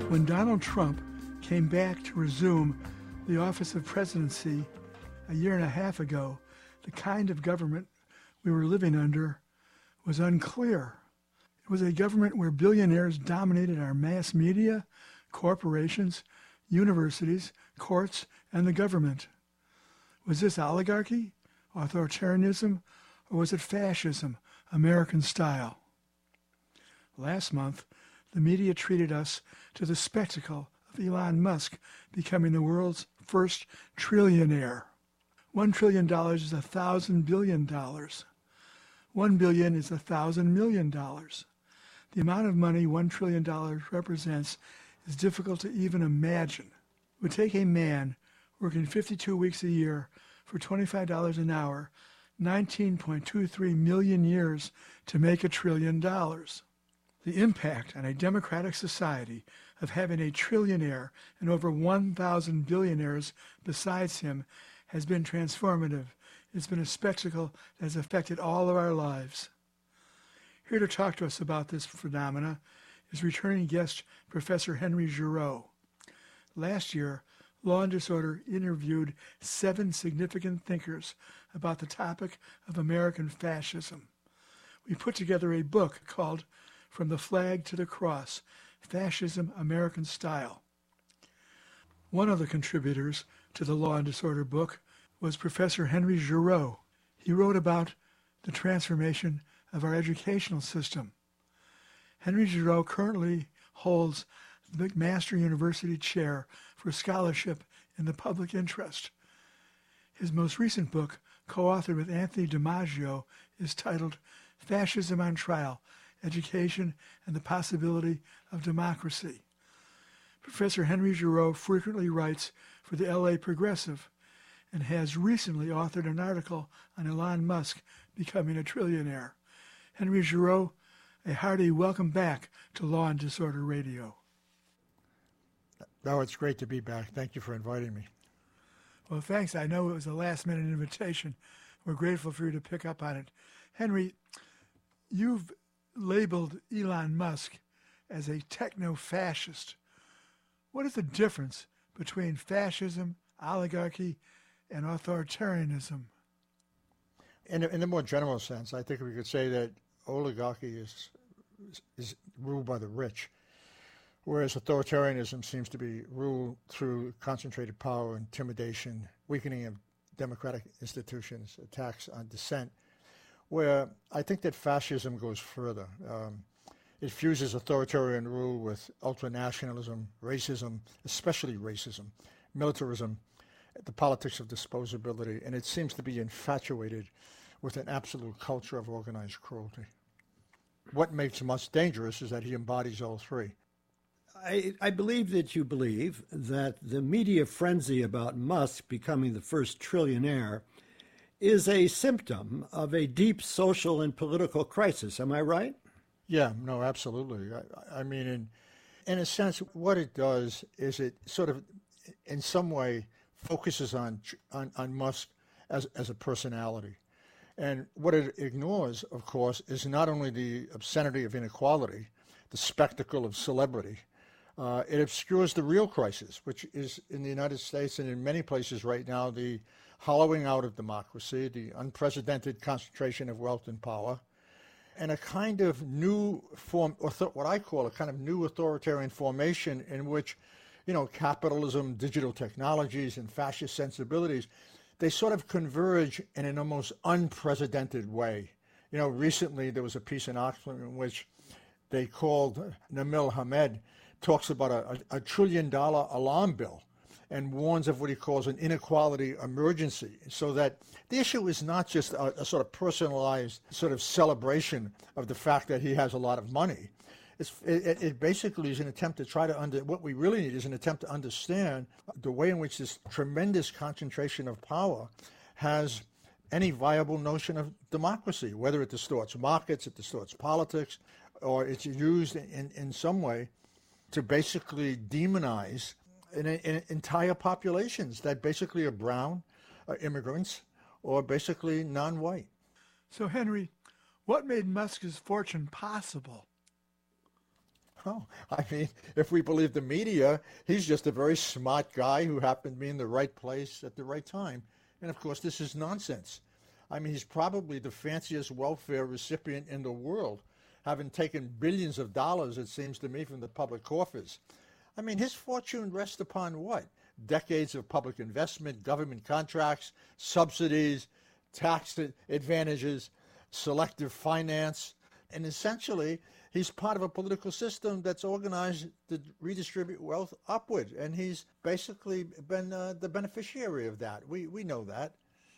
When Donald Trump came back to resume the office of presidency a year and a half ago, the kind of government we were living under was unclear. It was a government where billionaires dominated our mass media, corporations, universities, courts, and the government. Was this oligarchy, authoritarianism, or was it fascism, American style? Last month, the media treated us to the spectacle of Elon Musk becoming the world's first trillionaire. $1 trillion is 1,000 billion dollars. 1 billion is 1,000 million dollars. The amount of money $1 trillion represents is difficult to even imagine. It would take a man working 52 weeks a year for $25 an hour, 19.23 million years to make $1 trillion. The impact on a democratic society of having a trillionaire and over 1,000 billionaires besides him has been transformative. It's been a spectacle that has affected all of our lives. Here to talk to us about this phenomena is returning guest Professor Henry Giroux. Last year, Law and Disorder interviewed 7 significant thinkers about the topic of American fascism. We put together a book called From the Flag to the Cross, Fascism, American Style. One of the contributors to the Law and Disorder book was Professor Henry Giroux. He wrote about the transformation of our educational system. Henry Giroux currently holds the McMaster University Chair for Scholarship in the Public Interest. His most recent book, co-authored with Anthony DiMaggio, is titled Fascism on Trial, Education and the Possibility of Democracy. Professor Henry Giroux frequently writes for the LA Progressive and has recently authored an article on Elon Musk becoming a trillionaire. Henry Giroux, a hearty welcome back to Law and Disorder Radio. Oh, it's great to be back. Thank you for inviting me. Well, thanks. I know it was a last-minute invitation. We're grateful for you to pick up on it. Henry, you've labeled Elon Musk as a techno-fascist. What is the difference between fascism, oligarchy, and authoritarianism? In a more general sense, I think we could say that oligarchy is ruled by the rich, whereas authoritarianism seems to be ruled through concentrated power, intimidation, weakening of democratic institutions, attacks on dissent, where I think that fascism goes further. It fuses authoritarian rule with ultranationalism, racism, especially racism, militarism, the politics of disposability, and it seems to be infatuated with an absolute culture of organized cruelty. What makes Musk dangerous is that he embodies all three. I believe that you believe that the media frenzy about Musk becoming the first trillionaire is a symptom of a deep social and political crisis. Am I right? Yeah, no, absolutely. I mean, in a sense, what it does is it sort of, in some way, focuses on Musk as a personality. And what it ignores, of course, is not only the obscenity of inequality, the spectacle of celebrity. It obscures the real crisis, which is in the United States and in many places right now, the hollowing out of democracy, the unprecedented concentration of wealth and power, and a kind of new form, what I call a kind of new authoritarian formation in which, capitalism, digital technologies, and fascist sensibilities, they sort of converge in an almost unprecedented way. Recently there was a piece in Oxford in which they called Nabil Hamed, talks about a $1 trillion alarm bill and warns of what he calls an inequality emergency, so that the issue is not just a sort of personalized sort of celebration of the fact that he has a lot of money. It basically is an attempt to try to what we really need is an attempt to understand the way in which this tremendous concentration of power has any viable notion of democracy, whether it distorts markets, it distorts politics, or it's used in some way to basically demonize entire populations that basically are brown, immigrants, or basically non-white. So, Henry, what made Musk's fortune possible? Oh, I mean, if we believe the media, he's just a very smart guy who happened to be in the right place at the right time. And of course, this is nonsense. I mean, he's probably the fanciest welfare recipient in the world, having taken billions of dollars, it seems to me, from the public coffers. I mean, his fortune rests upon what? Decades of public investment, government contracts, subsidies, tax advantages, selective finance, and essentially, he's part of a political system that's organized to redistribute wealth upward, and he's basically been the beneficiary of that. We know that.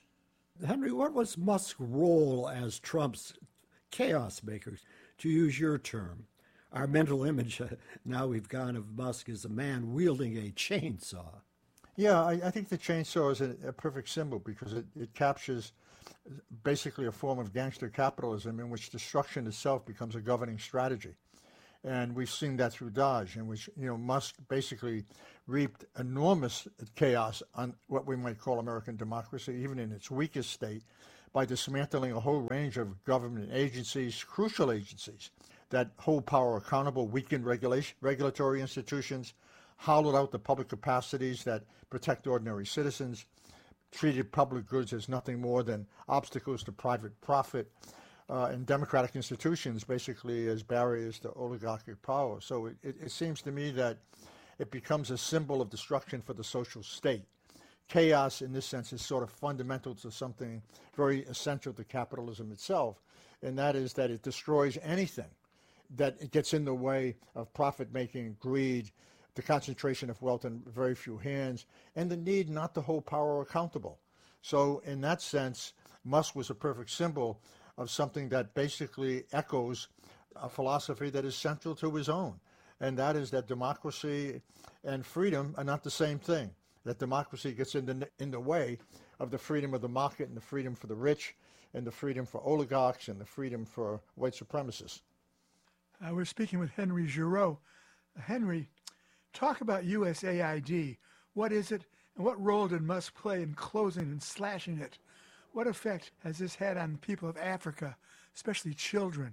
Henry, what was Musk's role as Trump's chaos maker, to use your term? Our mental image now we've gone of Musk as a man wielding a chainsaw. Yeah, I think the chainsaw is a perfect symbol because it captures basically a form of gangster capitalism in which destruction itself becomes a governing strategy. And we've seen that through Dodge, in which Musk basically reaped enormous chaos on what we might call American democracy, even in its weakest state, by dismantling a whole range of government agencies, crucial agencies, that hold power accountable, weakened regulatory institutions, hollowed out the public capacities that protect ordinary citizens, treated public goods as nothing more than obstacles to private profit, and democratic institutions basically as barriers to oligarchic power. So it seems to me that it becomes a symbol of destruction for the social state. Chaos, in this sense, is sort of fundamental to something very essential to capitalism itself, and that is that it destroys anything that it gets in the way of profit-making, greed, the concentration of wealth in very few hands, and the need not to hold power accountable. So in that sense, Musk was a perfect symbol of something that basically echoes a philosophy that is central to his own, and that is that democracy and freedom are not the same thing, that democracy gets in the way of the freedom of the market and the freedom for the rich and the freedom for oligarchs and the freedom for white supremacists. We're speaking with Henry Giroux. Henry, talk about USAID. What is it, and what role did Musk play in closing and slashing it? What effect has this had on the people of Africa, especially children?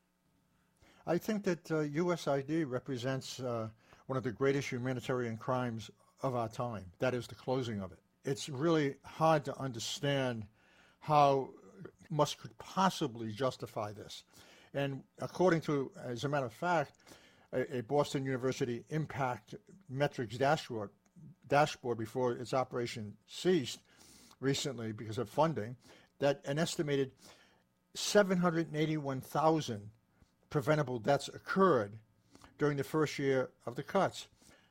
I think that USAID represents one of the greatest humanitarian crimes of our time. That is the closing of it. It's really hard to understand how Musk could possibly justify this. And according to, as a matter of fact, a Boston University impact metrics dashboard before its operation ceased recently because of funding, that an estimated 781,000 preventable deaths occurred during the first year of the cuts.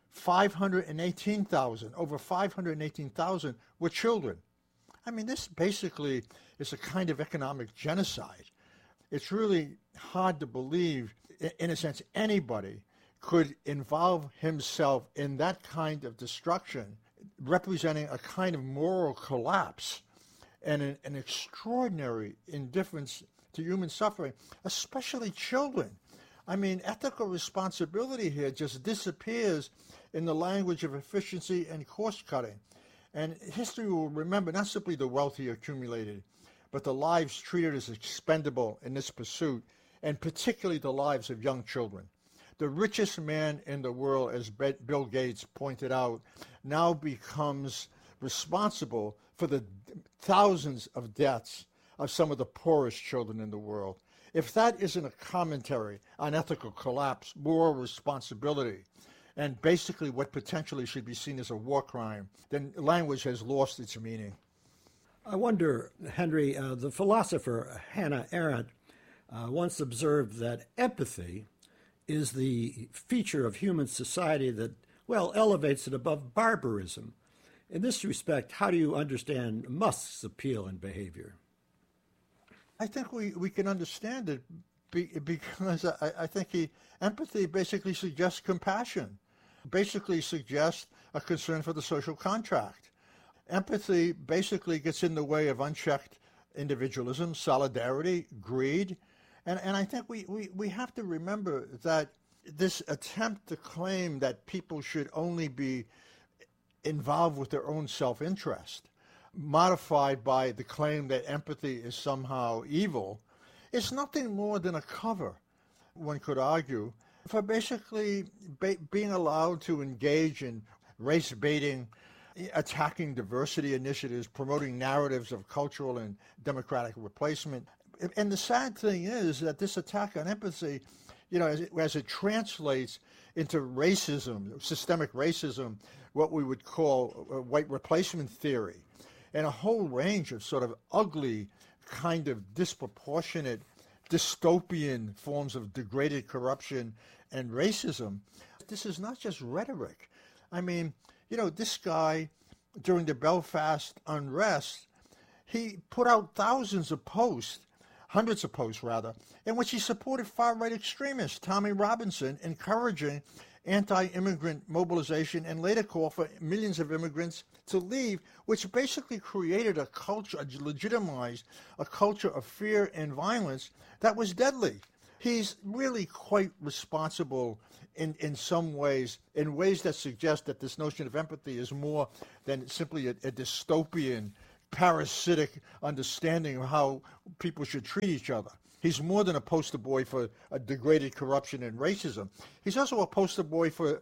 Over 518,000 were children. I mean, this basically is a kind of economic genocide. It's really hard to believe, in a sense, anybody could involve himself in that kind of destruction, representing a kind of moral collapse and an extraordinary indifference to human suffering, especially children. I mean, ethical responsibility here just disappears in the language of efficiency and cost cutting. And history will remember not simply the wealth he accumulated, but the lives treated as expendable in this pursuit, and particularly the lives of young children. The richest man in the world, as Bill Gates pointed out, now becomes responsible for the thousands of deaths of some of the poorest children in the world. If that isn't a commentary on ethical collapse, moral responsibility, and basically what potentially should be seen as a war crime, then language has lost its meaning. I wonder, Henry, the philosopher Hannah Arendt once observed that empathy is the feature of human society that, well, elevates it above barbarism. In this respect, how do you understand Musk's appeal and behavior? I think we can understand it because I think empathy basically suggests compassion, basically suggests a concern for the social contract. Empathy basically gets in the way of unchecked individualism, solidarity, greed. And I think we have to remember that this attempt to claim that people should only be involved with their own self-interest, modified by the claim that empathy is somehow evil, is nothing more than a cover, one could argue, for basically being allowed to engage in race baiting, attacking diversity initiatives, promoting narratives of cultural and democratic replacement. And the sad thing is that this attack on empathy, as it translates into racism, systemic racism, what we would call white replacement theory, and a whole range of sort of ugly, kind of disproportionate, dystopian forms of degraded corruption and racism. This is not just rhetoric. I mean, this guy, during the Belfast unrest, he put out thousands of posts, hundreds of posts rather, in which he supported far-right extremists, Tommy Robinson, encouraging anti-immigrant mobilization and later called for millions of immigrants to leave, which basically created a culture, legitimized a culture of fear and violence that was deadly. He's really quite responsible in some ways, in ways that suggest that this notion of empathy is more than simply a dystopian, parasitic understanding of how people should treat each other. He's more than a poster boy for a degraded corruption and racism. He's also a poster boy for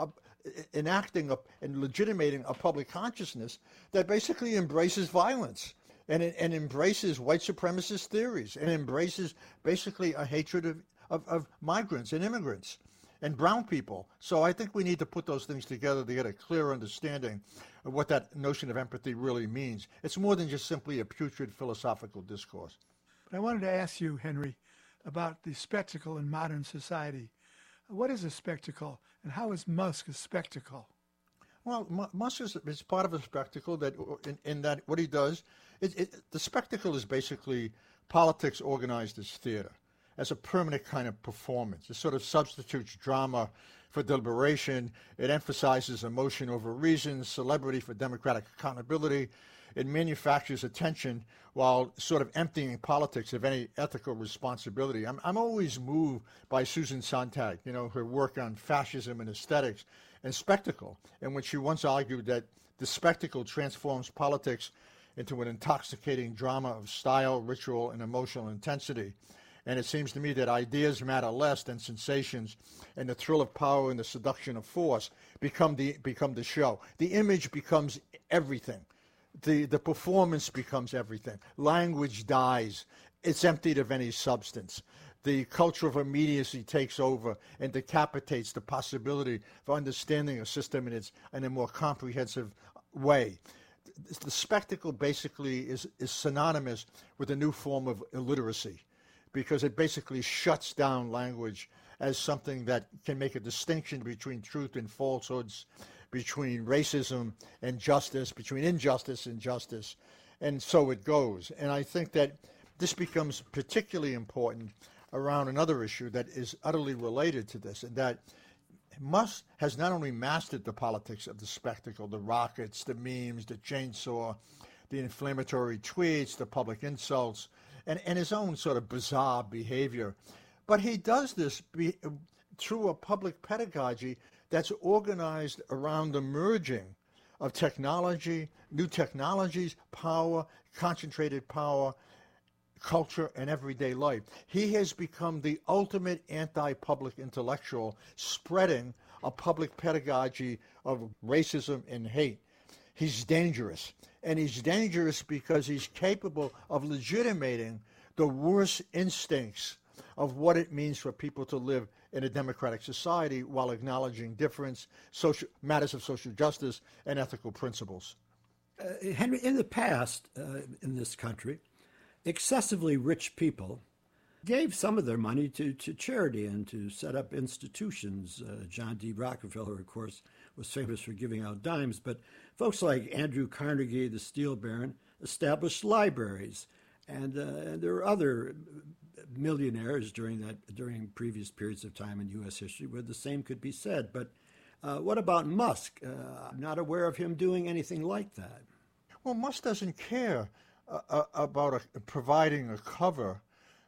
enacting and legitimating a public consciousness that basically embraces violence and embraces white supremacist theories and embraces basically a hatred of migrants and immigrants and brown people. So I think we need to put those things together to get a clear understanding of what that notion of empathy really means. It's more than just simply a putrid philosophical discourse. But I wanted to ask you, Henry, about the spectacle in modern society. What is a spectacle, and how is Musk a spectacle? Well, Musk is part of a spectacle that, in that what he does, the spectacle is basically politics organized as theater, as a permanent kind of performance. It sort of substitutes drama for deliberation. It emphasizes emotion over reason, celebrity for democratic accountability. It manufactures attention while sort of emptying politics of any ethical responsibility. I'm always moved by Susan Sontag, her work on fascism and aesthetics and spectacle, in which she once argued that the spectacle transforms politics into an intoxicating drama of style, ritual, and emotional intensity. And it seems to me that ideas matter less than sensations, and the thrill of power and the seduction of force become the show. The image becomes everything. The performance becomes everything. Language dies. It's emptied of any substance. The culture of immediacy takes over and decapitates the possibility for understanding a system in a more comprehensive way. The spectacle basically is synonymous with a new form of illiteracy, because it basically shuts down language as something that can make a distinction between truth and falsehoods, between racism and justice, between injustice and justice, and so it goes. And I think that this becomes particularly important around another issue that is utterly related to this, and that Musk has not only mastered the politics of the spectacle, the rockets, the memes, the chainsaw, the inflammatory tweets, the public insults, and his own sort of bizarre behavior, but he does this through a public pedagogy that's organized around the merging of technology, new technologies, power, concentrated power, culture, and everyday life. He has become the ultimate anti-public intellectual, spreading a public pedagogy of racism and hate. He's dangerous. And he's dangerous because he's capable of legitimating the worst instincts of what it means for people to live in a democratic society while acknowledging difference, matters of social justice, and ethical principles. Henry, in the past, in this country, excessively rich people gave some of their money to charity and to set up institutions. John D. Rockefeller, of course, was famous for giving out dimes, but folks like Andrew Carnegie, the steel baron, established libraries. And there were other millionaires during previous periods of time in U.S. history where the same could be said. But what about Musk? I'm not aware of him doing anything like that. Well, Musk doesn't care about providing a cover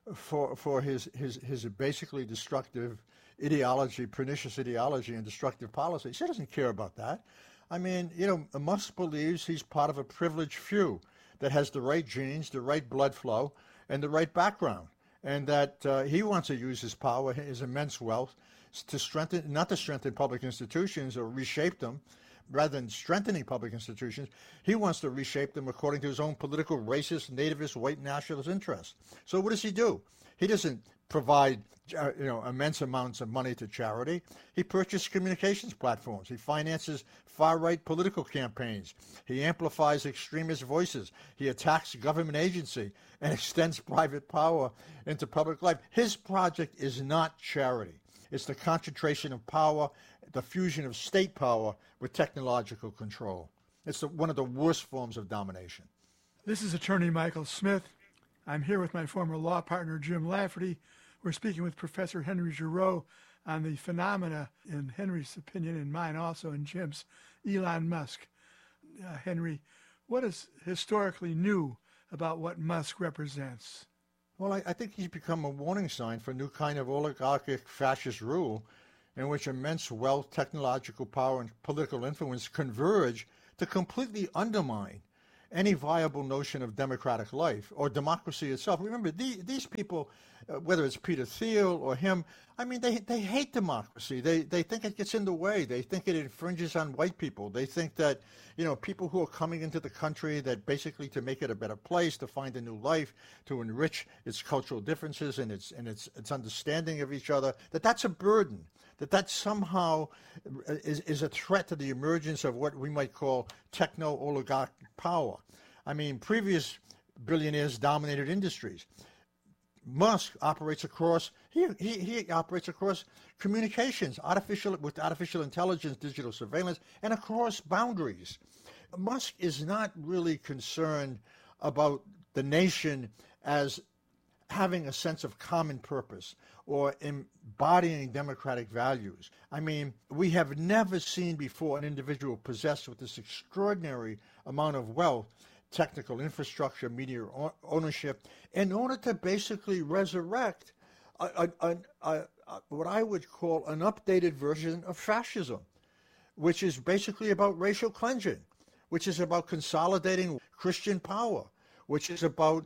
for his basically destructive ideology, pernicious ideology, and destructive policies. He doesn't care about that. I mean, Musk believes he's part of a privileged few that has the right genes, the right blood flow, and the right background, and that he wants to use his power, his immense wealth, to strengthen, not to strengthen public institutions or reshape them, rather than strengthening public institutions. He wants to reshape them according to his own political, racist, nativist, white nationalist interests. So what does he do? He doesn't provide immense amounts of money to charity. He purchases communications platforms. He finances far-right political campaigns. He amplifies extremist voices. He attacks government agency and extends private power into public life. His project is not charity. It's the concentration of power, the fusion of state power with technological control. It's one of the worst forms of domination. This is attorney Michael Smith. I'm here with my former law partner, Jim Lafferty. We're speaking with Professor Henry Giroux on the phenomena, in Henry's opinion and mine also, and Jim's, Elon Musk. Henry, what is historically new about what Musk represents? Well, I think he's become a warning sign for a new kind of oligarchic fascist rule in which immense wealth, technological power, and political influence converge to completely undermine any viable notion of democratic life or democracy itself. Remember, these people, whether it's Peter Thiel or him, I mean, they hate democracy. They think it gets in the way. They think it infringes on white people. They think that, people who are coming into the country, that basically to make it a better place, to find a new life, to enrich its cultural differences and its understanding of each other, that's a burden. That somehow is a threat to the emergence of what we might call techno-oligarch power. I mean, previous billionaires dominated industries. Musk operates across, he operates across communications, with artificial intelligence, digital surveillance, and across boundaries. Musk is not really concerned about the nation as having a sense of common purpose or embodying democratic values. I mean, we have never seen before an individual possessed with this extraordinary amount of wealth, technical infrastructure, media ownership, in order to basically resurrect what I would call an updated version of fascism, which is basically about racial cleansing, which is about consolidating Christian power, which is about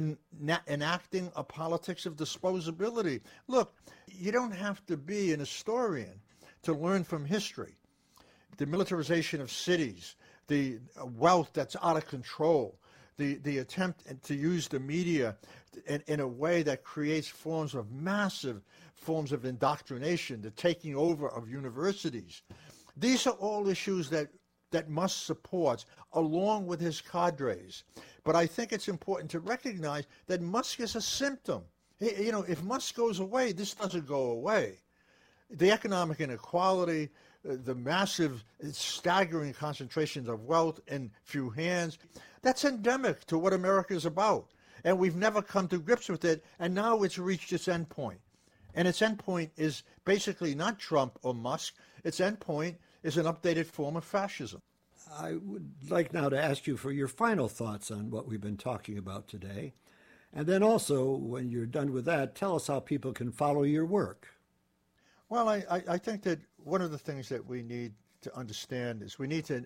enacting a politics of disposability. Look, you don't have to be an historian to learn from history. The militarization of cities, the wealth that's out of control, the attempt to use the media in a way that creates massive forms of indoctrination, the taking over of universities. These are all issues that Musk supports, along with his cadres. But I think it's important to recognize that Musk is a symptom. If Musk goes away, this doesn't go away. The economic inequality, the massive, staggering concentrations of wealth in few hands, that's endemic to what America is about. And we've never come to grips with it, and now it's reached its end point. And its end point is basically not Trump or Musk. Its end point is an updated form of fascism. I would like now to ask you for your final thoughts on what we've been talking about today. And then also, when you're done with that, tell us how people can follow your work. Well, I think that one of the things that we need to understand is we need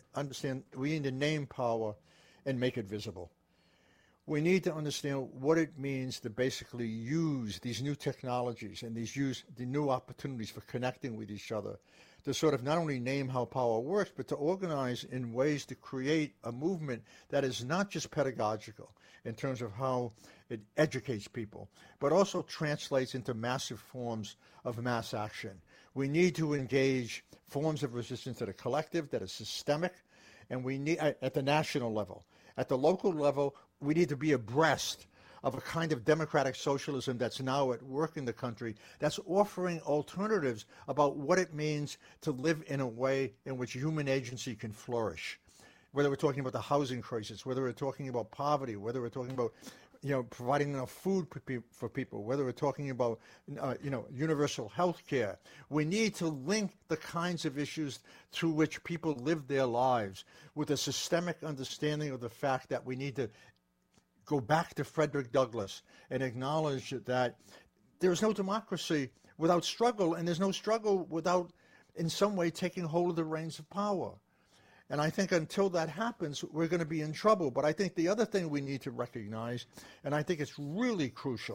to name power and make it visible. We need to understand what it means to basically use these new technologies and the new opportunities for connecting with each other to sort of not only name how power works, but to organize in ways to create a movement that is not just pedagogical in terms of how it educates people, but also translates into massive forms of mass action. We need to engage forms of resistance that are collective, that are systemic, and we need at the national level. At the local level, we need to be abreast of a kind of democratic socialism that's now at work in the country, that's offering alternatives about what it means to live in a way in which human agency can flourish. Whether we're talking about the housing crisis, whether we're talking about poverty, whether we're talking about providing enough food for people, whether we're talking about universal health care. We need to link the kinds of issues through which people live their lives with a systemic understanding of the fact that we need to go back to Frederick Douglass and acknowledge that there's no democracy without struggle, and there's no struggle without, in some way, taking hold of the reins of power. And I think until that happens, we're going to be in trouble. But I think the other thing we need to recognize, and I think it's really crucial,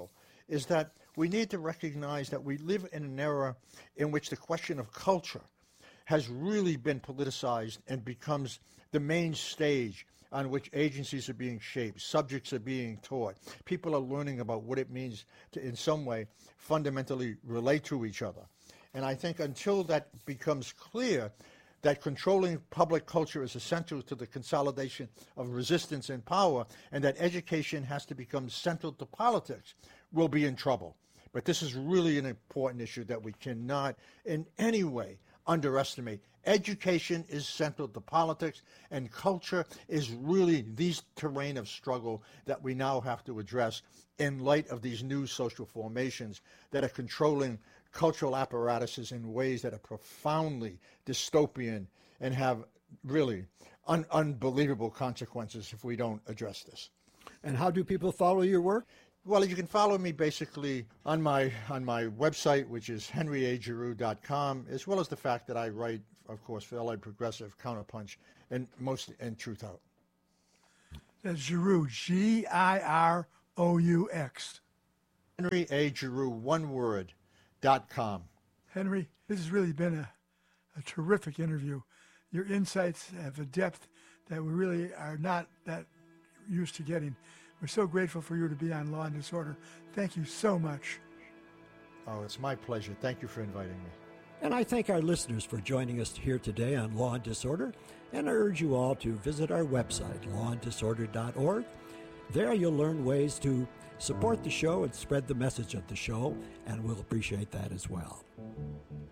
is that we need to recognize that we live in an era in which the question of culture has really been politicized and becomes the main stage on which agencies are being shaped, subjects are being taught. People are learning about what it means to, in some way, fundamentally relate to each other. And I think until that becomes clear, that controlling public culture is essential to the consolidation of resistance and power, and that education has to become central to politics, we'll be in trouble. But this is really an important issue that we cannot in any way underestimate. Education is central to politics, and culture is really the terrain of struggle that we now have to address in light of these new social formations that are controlling cultural apparatuses in ways that are profoundly dystopian and have really unbelievable consequences if we don't address this. And how do people follow your work? Well, you can follow me basically on my website, which is henryagiroux.com, as well as the fact that I write, of course, for LA Progressive, Counterpunch, and Truth Out. That's Giroux, Giroux. Henry A. Giroux, one word, .com. Henry, this has really been a terrific interview. Your insights have a depth that we really are not that used to getting. We're so grateful for you to be on Law and Disorder. Thank you so much. Oh, it's my pleasure. Thank you for inviting me. And I thank our listeners for joining us here today on Law and Disorder, and I urge you all to visit our website, lawanddisorder.org. There you'll learn ways to support the show and spread the message of the show, and we'll appreciate that as well.